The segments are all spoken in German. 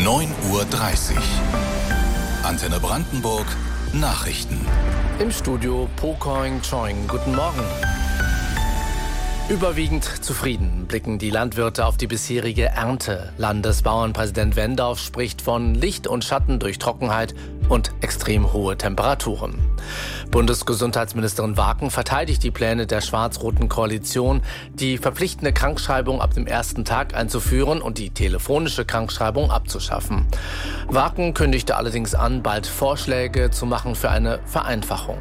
9:30 Uhr. Antenne Brandenburg, Nachrichten. Im Studio Pocoing Choing. Guten Morgen. Überwiegend zufrieden blicken die Landwirte auf die bisherige Ernte. Landesbauernpräsident Wendorf spricht von Licht und Schatten durch Trockenheit und extrem hohe Temperaturen. Bundesgesundheitsministerin Waken verteidigt die Pläne der schwarz-roten Koalition, die verpflichtende Krankschreibung ab dem ersten Tag einzuführen und die telefonische Krankschreibung abzuschaffen. Waken kündigte allerdings an, bald Vorschläge zu machen für eine Vereinfachung.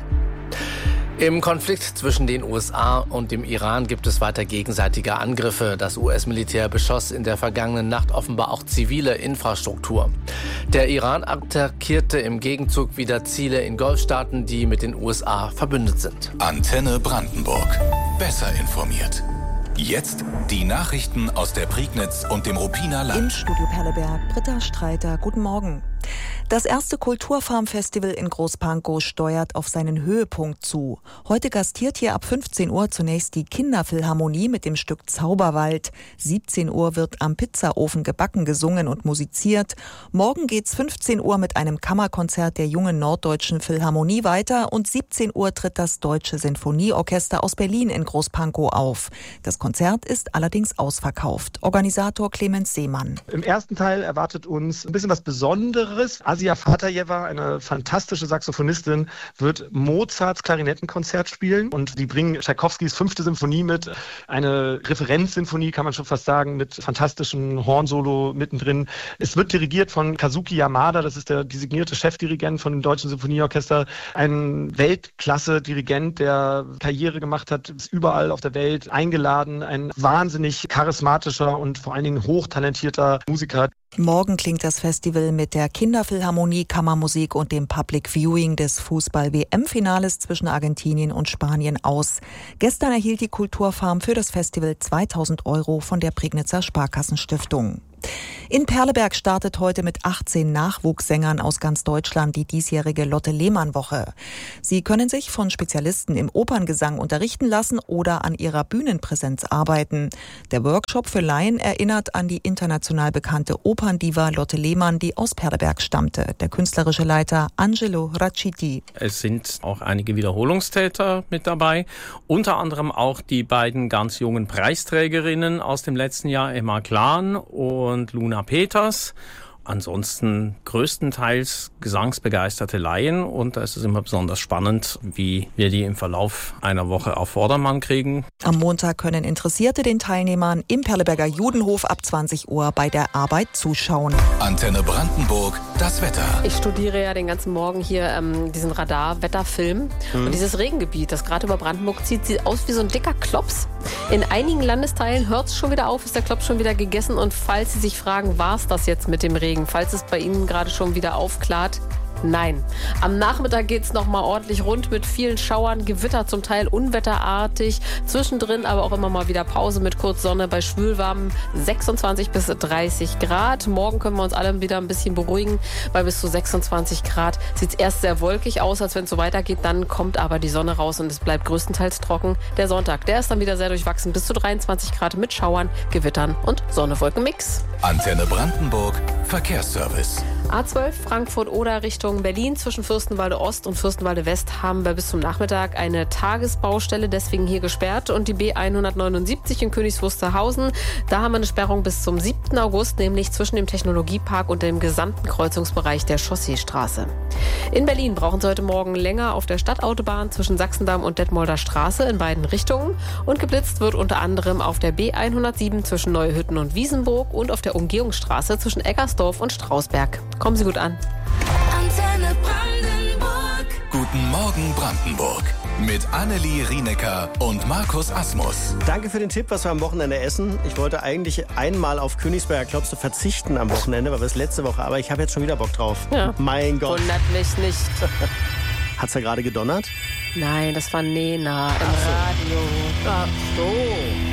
Im Konflikt zwischen den USA und dem Iran gibt es weiter gegenseitige Angriffe. Das US-Militär beschoss in der vergangenen Nacht offenbar auch zivile Infrastruktur. Der Iran attackierte im Gegenzug wieder Ziele in Golfstaaten, die mit den USA verbündet sind. Antenne Brandenburg. Besser informiert. Jetzt die Nachrichten aus der Prignitz und dem Ruppiner Land. Im Studio Perleberg, Britta Streiter, guten Morgen. Das erste Kulturfarm-Festival in Großpankow steuert auf seinen Höhepunkt zu. Heute gastiert hier ab 15 Uhr zunächst die Kinderphilharmonie mit dem Stück Zauberwald. 17 Uhr wird am Pizzaofen gebacken, gesungen und musiziert. Morgen geht's 15 Uhr mit einem Kammerkonzert der Jungen Norddeutschen Philharmonie weiter und 17 Uhr tritt das Deutsche Sinfonieorchester aus Berlin in Großpankow auf. Das Konzert ist allerdings ausverkauft. Organisator Clemens Seemann. Im ersten Teil erwartet uns ein bisschen was Besonderes. Asia Fatajeva, eine fantastische Saxophonistin, wird Mozarts Klarinettenkonzert spielen und die bringen Tschaikowskis 5. Symphonie mit. Eine Referenzsinfonie, kann man schon fast sagen, mit fantastischem Hornsolo mittendrin. Es wird dirigiert von Kazuki Yamada, das ist der designierte Chefdirigent von dem Deutschen Sinfonieorchester. Ein Weltklasse-Dirigent, der Karriere gemacht hat, ist überall auf der Welt eingeladen. Ein wahnsinnig charismatischer und vor allen Dingen hochtalentierter Musiker. Morgen klingt das Festival mit der Kinderphilharmonie, Kammermusik und dem Public Viewing des Fußball-WM-Finales zwischen Argentinien und Spanien aus. Gestern erhielt die Kulturfarm für das Festival 2.000 € von der Prignitzer Sparkassenstiftung. In Perleberg startet heute mit 18 Nachwuchssängern aus ganz Deutschland die diesjährige Lotte-Lehmann-Woche. Sie können sich von Spezialisten im Operngesang unterrichten lassen oder an ihrer Bühnenpräsenz arbeiten. Der Workshop für Laien erinnert an die international bekannte Operndiva Lotte Lehmann, die aus Perleberg stammte. Der künstlerische Leiter Angelo Racciti. Es sind auch einige Wiederholungstäter mit dabei, unter anderem auch die beiden ganz jungen Preisträgerinnen aus dem letzten Jahr, Emma Klan und Luna Peters. Ansonsten größtenteils gesangsbegeisterte Laien und da ist es immer besonders spannend, wie wir die im Verlauf einer Woche auf Vordermann kriegen. Am Montag können Interessierte den Teilnehmern im Perleberger Judenhof ab 20 Uhr bei der Arbeit zuschauen. Antenne Brandenburg, das Wetter. Ich studiere ja den ganzen Morgen hier diesen Radar-Wetterfilm. Und dieses Regengebiet, das gerade über Brandenburg zieht, sieht aus wie so ein dicker Klops. In einigen Landesteilen hört es schon wieder auf, ist der Klops schon wieder gegessen. Und falls Sie sich fragen, war es das jetzt mit dem Regen? Falls es bei Ihnen gerade schon wieder aufklart, nein. Am Nachmittag geht es nochmal ordentlich rund mit vielen Schauern, Gewitter, zum Teil unwetterartig. Zwischendrin aber auch immer mal wieder Pause mit kurz Sonne bei schwülwarmen 26 bis 30 Grad. Morgen können wir uns alle wieder ein bisschen beruhigen. Bei bis zu 26 Grad sieht es erst sehr wolkig aus, als wenn es so weitergeht. Dann kommt aber die Sonne raus und es bleibt größtenteils trocken. Der Sonntag, der ist dann wieder sehr durchwachsen. Bis zu 23 Grad mit Schauern, Gewittern und Sonne-Wolken-Mix. Antenne Brandenburg, Verkehrsservice. A12 Frankfurt-Oder Richtung Berlin zwischen Fürstenwalde Ost und Fürstenwalde West haben wir bis zum Nachmittag eine Tagesbaustelle, deswegen hier gesperrt. Und die B179 in Königs Wusterhausen, da haben wir eine Sperrung bis zum 7. August, nämlich zwischen dem Technologiepark und dem gesamten Kreuzungsbereich der Chausseestraße. In Berlin brauchen Sie heute Morgen länger auf der Stadtautobahn zwischen Sachsendamm und Detmolder Straße in beiden Richtungen. Und geblitzt wird unter anderem auf der B107 zwischen Neuhütten und Wiesenburg und auf der Umgehungsstraße zwischen Eggersdorf und Strausberg. Kommen Sie gut an. Antenne Brandenburg. Guten Morgen Brandenburg. Mit Annelie Rienecker und Markus Asmus. Danke für den Tipp, was wir am Wochenende essen. Ich wollte eigentlich einmal auf Königsberger Klopse verzichten am Wochenende, weil wir es letzte Woche, aber ich habe jetzt schon wieder Bock drauf. Ja. Mein Gott. Wundert mich nicht. Hat's da gerade gedonnert? Nein, das war Nena im Radio. Ach so.